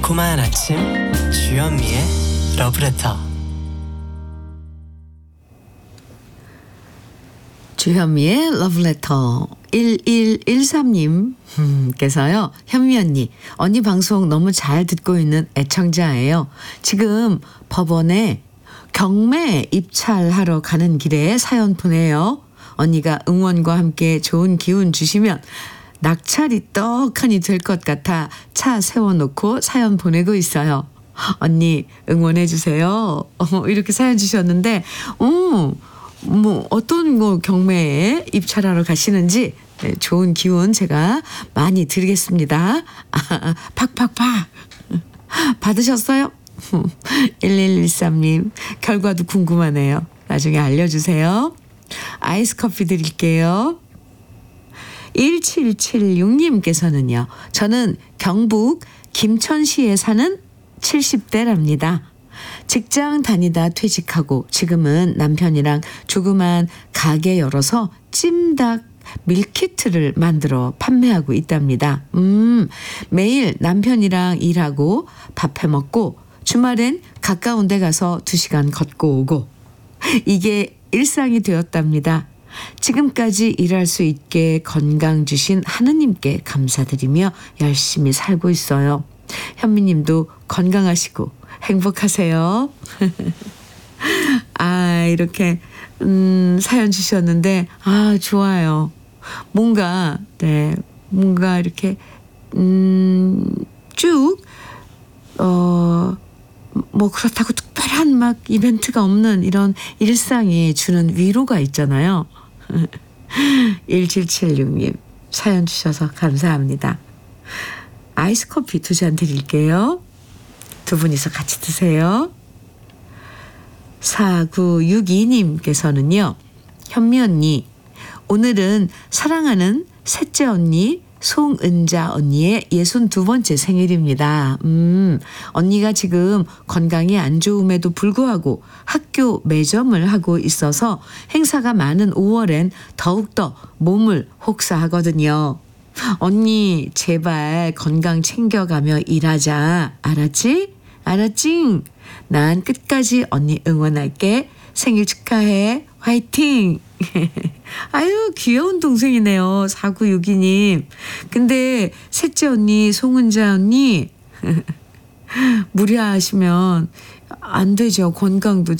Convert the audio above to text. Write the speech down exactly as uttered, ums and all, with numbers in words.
달콤한 아침 주현미의 러브레터. 주현미의 러브레터. 일일일삼 님께서요. 현미 언니, 언니 방송 너무 잘 듣고 있는 애청자예요. 지금 법원에 경매 입찰하러 가는 길에 사연 보내요. 언니가 응원과 함께 좋은 기운 주시면 낙찰이 떡하니 될 것 같아 차 세워놓고 사연 보내고 있어요. 언니 응원해 주세요. 어, 이렇게 사연 주셨는데 음, 뭐 어떤 거 경매에 입찰하러 가시는지 네, 좋은 기운 제가 많이 드리겠습니다. 아, 팍팍팍 받으셨어요? 일일일삼 님 결과도 궁금하네요. 나중에 알려주세요. 아이스 커피 드릴게요. 일칠칠육 님께서는요. 저는 경북 김천시에 사는 칠십 대랍니다. 직장 다니다 퇴직하고 지금은 남편이랑 조그만 가게 열어서 찜닭 밀키트를 만들어 판매하고 있답니다. 음, 매일 남편이랑 일하고 밥 해먹고 주말엔 가까운 데 가서 두 시간 걷고 오고 이게 일상이 되었답니다. 지금까지 일할 수 있게 건강 주신 하느님께 감사드리며 열심히 살고 있어요. 현미님도 건강하시고 행복하세요. 아, 이렇게 음, 사연 주셨는데 아, 좋아요. 뭔가 네, 뭔가 이렇게 음, 쭉 어, 뭐 그렇다고 특별한 막 이벤트가 없는 이런 일상이 주는 위로가 있잖아요. 일칠칠육 님 사연 주셔서 감사합니다. 아이스 커피 두 잔 드릴게요. 두 분이서 같이 드세요. 사구육이 님께서는요. 현미 언니, 오늘은 사랑하는 셋째 언니 송은자 언니의 예순두 번째 생일입니다. 음, 언니가 지금 건강이 안 좋음에도 불구하고 학교 매점을 하고 있어서 행사가 많은 오월엔 더욱더 몸을 혹사하거든요. 언니 제발 건강 챙겨가며 일하자. 알았지? 알았지? 난 끝까지 언니 응원할게. 생일 축하해. 화이팅! 아유, 귀여운 동생이네요. 사구육이 님. 근데 셋째 언니, 송은자 언니 무리하시면 안 되죠. 건강도